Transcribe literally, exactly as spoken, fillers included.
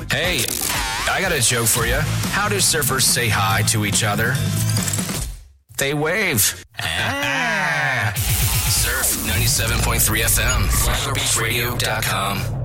Hey, I got a joke for you. How do surfers say hi to each other? They wave. Ah. Surf ninety-seven point three F M, flagler beach radio dot com.